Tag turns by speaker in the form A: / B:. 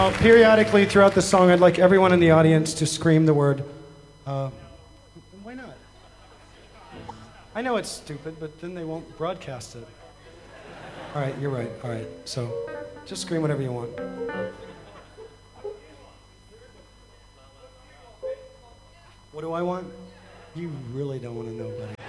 A: Now, periodically throughout the song, I'd like everyone in the audience to scream the word. Why not? I know it's stupid, but then they won't broadcast it. All right, you're right. All right, so just scream whatever you want. What do I want? You really don't want to know, buddy.